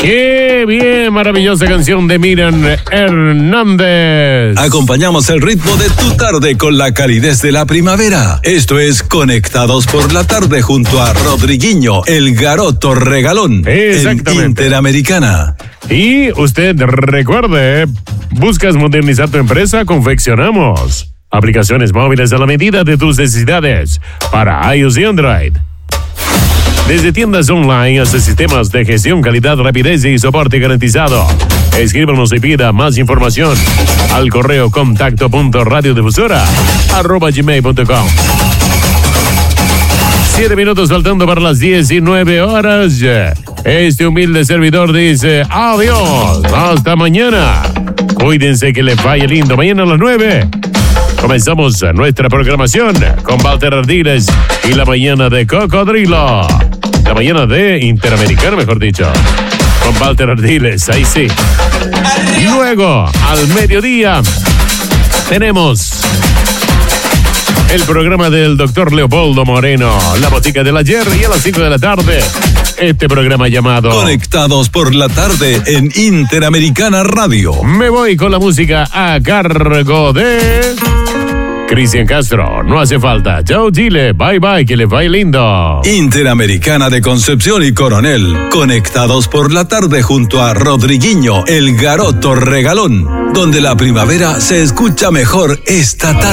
¡Qué bien! Maravillosa canción de Miriam Hernández. Acompañamos el ritmo de tu tarde con la calidez de la primavera. Esto es Conectados por la Tarde junto a Rodriguinho, el garoto regalón. Exactamente. En Interamericana. Y usted recuerde, ¿buscas modernizar tu empresa? Confeccionamos aplicaciones móviles a la medida de tus necesidades para iOS y Android. Desde tiendas online hasta sistemas de gestión, calidad, rapidez y soporte garantizado. Escríbanos y pida más información al correo contacto.radiodifusora@gmail.com. 7 minutos faltando para las 19 horas. Este humilde servidor dice adiós, hasta mañana. Cuídense que les vaya lindo. Mañana a las 9 comenzamos nuestra programación con Walter Ardiles y la mañana de Cocodrilo. La mañana de Interamericana, mejor dicho. Con Walter Ardiles, ahí sí. Luego, al mediodía, tenemos el programa del doctor Leopoldo Moreno, La Botica del Ayer, y a las 5 de la tarde, este programa llamado Conectados por la Tarde en Interamericana Radio. Me voy con la música a cargo de Cristian Castro. No hace falta. Chao, Chile. Bye, bye. Que les vaya lindo. Interamericana de Concepción y Coronel. Conectados por la Tarde junto a Rodriguinho, el garoto regalón. Donde la primavera se escucha mejor esta tarde.